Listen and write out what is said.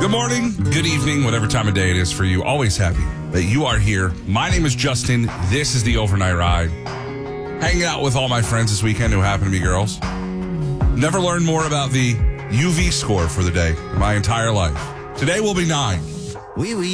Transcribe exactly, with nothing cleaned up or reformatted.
Good morning, good evening, whatever time of day it is for you. Always happy that you are here. My name is Justin. This is the Overnight Ride. Hanging out with all my friends this weekend who happen to be girls. Never learned more about the U V score for the day in my entire life. Today will be nine. Wee wee.